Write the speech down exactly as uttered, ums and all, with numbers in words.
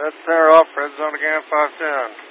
That's Sarah off, red zone again, five ten.